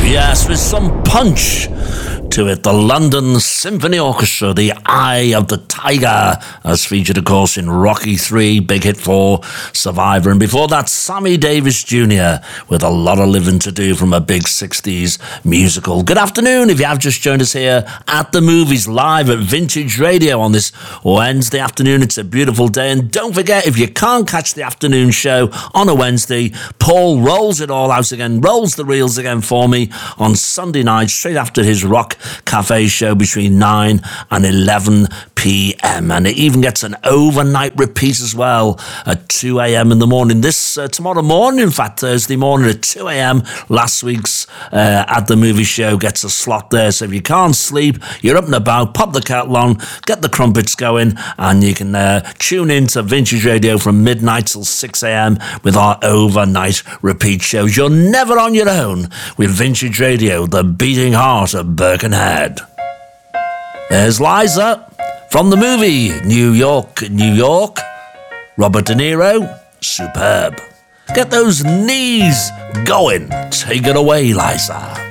Yes, with some punch to it. The London Symphony Orchestra, The Eye of the Tiger, as featured, of course, in Rocky 3, big hit for Survivor. And before that, Sammy Davis Jr. with A Lot of Living to Do from a big 60s musical. Good afternoon, if you have just joined us here at the movies, live at Vintage Radio on this Wednesday afternoon. It's a beautiful day. And don't forget, if you can't catch the afternoon show on a Wednesday, Paul rolls it all out again, rolls the reels again for me on Sunday night, straight after his Rock Cafe show between 9 and 11 p.m. And it even gets an overnight repeat as well at 2 a.m. in the morning. This tomorrow morning, in fact, Thursday morning at 2 a.m. Last week's At the Movie Show gets a slot there. So if you can't sleep, you're up and about, pop the kettle on, get the crumpets going, and you can tune in to Vintage Radio from midnight till 6 a.m. with our overnight repeat shows. You're never on your own with Vintage Radio, the beating heart of Birkenhead. There's Liza from the movie New York, New York. Robert De Niro, superb. Get those knees going. Take it away, Liza.